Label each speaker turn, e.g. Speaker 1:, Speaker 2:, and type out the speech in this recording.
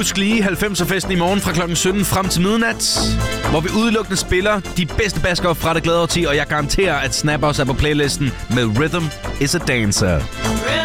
Speaker 1: Husk lige 90'er-festen i morgen fra klokken 17 frem til midnat, hvor vi udelukkende spiller de bedste baskere fra det glade årti, og jeg garanterer, at Snap også er på playlisten med Rhythm is a Dancer.